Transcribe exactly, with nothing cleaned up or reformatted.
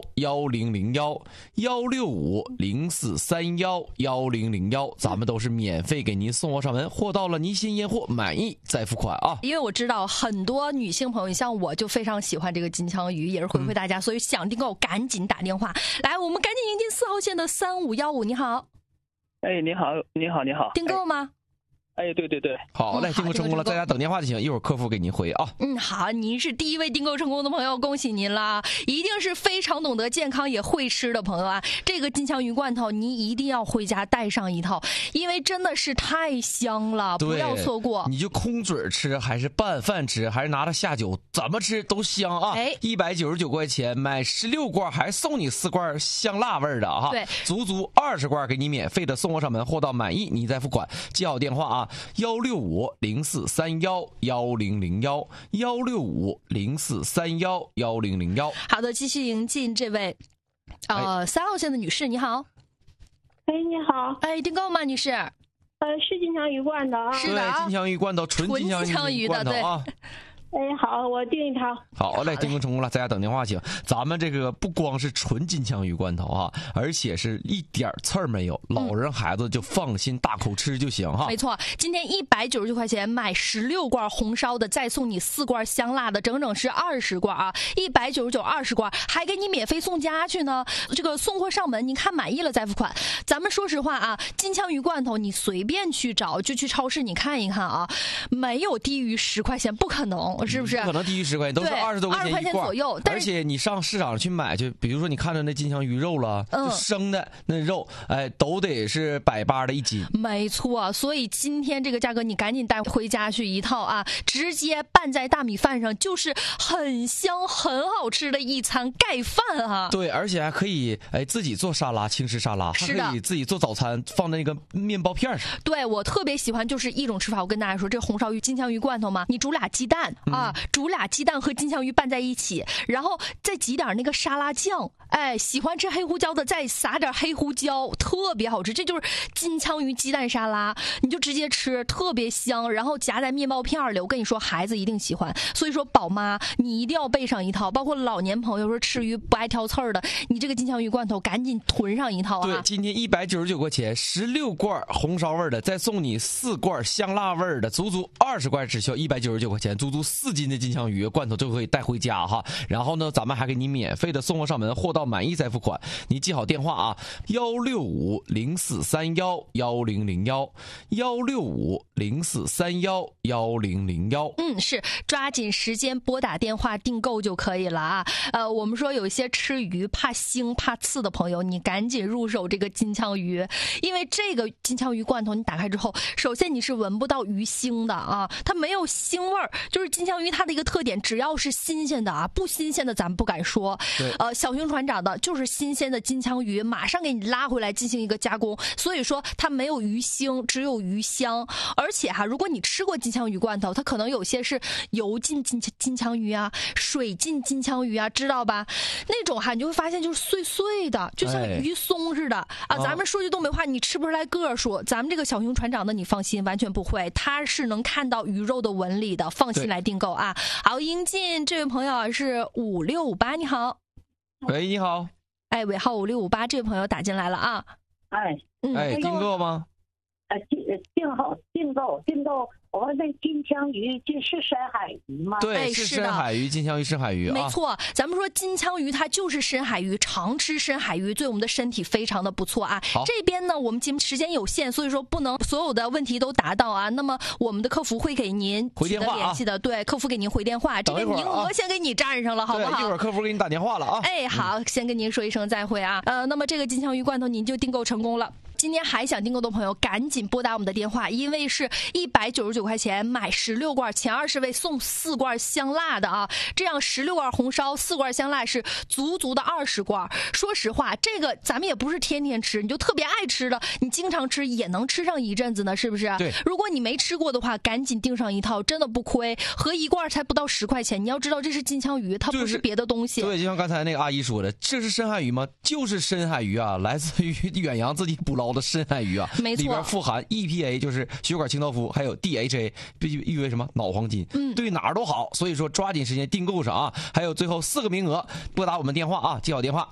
幺零零幺幺六五零四三幺幺零零幺，咱们都是免费给您送货上门，货到了您先验货，满意再付款啊！ 因为我知道很多女性朋友，像我就非常喜欢这个金枪鱼，也是回馈大家，嗯、所以想订购赶紧打电话来，我们赶紧迎接四号线的三五一五，你好。 哎，你好，你好，你好， 订购吗？ 哎，对对对， 好嘞，订购成功了，在家等电话就行，一会儿客服给您回啊。 嗯，好，您是第一位订购成功的朋友，恭喜您了，一定是非常懂得健康也会吃的朋友啊。这个金枪鱼罐头您一定要回家带上一套，因为真的是太香了，不要错过。 你就空嘴吃，还是拌饭吃，还是拿着下酒，怎么吃都香啊！哎，一百九十九块钱买十六罐，还送你四罐香辣味的啊！ 对， 足足二十罐给你免费的送货上门，货到满意你再付款，记好电话啊。幺六五零四三幺幺零零幺幺六五零四三幺幺零零幺。 好的，继续迎进这位，呃，三、哎、号线的女士，你好。 哎，你好。 哎，订购吗，女士？ 呃，是金枪鱼罐头啊。 是的， 金枪鱼罐头，纯金枪鱼罐头啊。 哎，好，我订一套。 好嘞，订购成功了，在家等电话请。咱们这个不光是纯金枪鱼罐头啊，而且是一点刺儿没有，老人孩子就放心大口吃就行哈。 没错，今天一百九十九块钱买十六罐红烧的，再送你四罐香辣的，整整是二十罐啊！一百九十九二十罐，还给你免费送家去呢。这个送货上门，您看满意了再付款。咱们说实话啊，金枪鱼罐头你随便去找，就去超市你看一看啊，没有低于十块钱，不可能。是不是不可能低于十块钱，都是二十多块钱一罐左右。 而且你上市场去买，就比如说你看着那金枪鱼肉了，嗯、就生的那肉，哎，都得是百八的一斤。 没错，所以今天这个价格你赶紧带回家去一套啊，直接拌在大米饭上，就是很香很好吃的一餐盖饭啊。 对，而且还可以哎自己做沙拉，轻食沙拉，还可以自己做早餐，放在那个面包片上。 对，我特别喜欢就是一种吃法，我跟大家说，这红烧鱼金枪鱼罐头嘛，你煮俩鸡蛋。嗯啊，煮俩鸡蛋和金枪鱼拌在一起，然后再挤点那个沙拉酱，哎，喜欢吃黑胡椒的再撒点黑胡椒，特别好吃。这就是金枪鱼鸡蛋沙拉，你就直接吃，特别香。然后夹在面包片里，我跟你说，孩子一定喜欢。所以说，宝妈你一定要备上一套，包括老年朋友说吃鱼不爱挑刺儿的，你这个金枪鱼罐头赶紧囤上一套啊！ 对，今天一百九十九块钱，十六罐红烧味的，再送你四罐香辣味的，足足二十罐，只需要一百九十九块钱，足足四。四斤的金枪鱼罐头就可以带回家哈，然后呢，咱们还给你免费的送货上门，货到满意再付款。你记好电话啊，幺六五零四三幺幺零零幺幺六五零四三幺幺零零幺。 嗯，是抓紧时间拨打电话订购就可以了啊。呃，我们说有一些吃鱼怕腥怕刺的朋友，你赶紧入手这个金枪鱼，因为这个金枪鱼罐头你打开之后，首先你是闻不到鱼腥的啊，它没有腥味儿，就是金枪鱼。它的一个特点，只要是新鲜的啊，不新鲜的咱们不敢说。呃，小型船长的就是新鲜的金枪鱼，马上给你拉回来进行一个加工，所以说它没有鱼腥，只有鱼香。而且哈，如果你吃过金枪鱼罐头，它可能有些是油浸金金枪鱼啊，水浸金枪鱼啊，知道吧？那种哈，你就会发现就是碎碎的，就像鱼松似的、哎、啊。咱们说句东北话，你吃不出来个数。咱们这个小型船长的，你放心，完全不会，它是能看到鱼肉的纹理的，放心来订购啊。好，迎进这位朋友是五六五八，你好。 喂，你好。 哎，尾号五六五八，这位朋友打进来了啊。 哎， 嗯， 哎，订购吗？ 呃，订订购订购订购。我那金枪鱼这是深海鱼吗？ 对，是深海鱼，金枪鱼深海鱼啊。 没错，咱们说金枪鱼它就是深海鱼，常吃深海鱼对我们的身体非常的不错啊。这边呢，我们节目时间有限，所以说不能所有的问题都答到啊。那么我们的客服会给您回电话联系的，对，客服给您回电话。这个名额先给你占上了，好不好？ 一会儿客服给你打电话了啊。 哎，好，先跟您说一声再会啊。呃，那么这个金枪鱼罐头您就订购成功了。今天还想订购的朋友，赶紧拨打我们的电话，因为是一百九十九块钱买十六罐，前二十位送四罐香辣的啊！这样十六罐红烧，四罐香辣是足足的二十罐。说实话，这个咱们也不是天天吃，你就特别爱吃的，你经常吃也能吃上一阵子呢，是不是？ 对。 如果你没吃过的话，赶紧订上一套，真的不亏，合一罐才不到十块钱。你要知道，这是金枪鱼，它不是别的东西。 对，就像刚才那个阿姨说的，这是深海鱼吗？就是深海鱼啊，来自于远洋自己捕捞的深海鱼啊， 没错， 里边富含 E P A， 就是血管清道夫，还有 D H A， 誉为什么脑黄金，嗯，对哪儿都好。所以说抓紧时间订购上啊！还有最后四个名额，拨打我们电话啊，记好电话。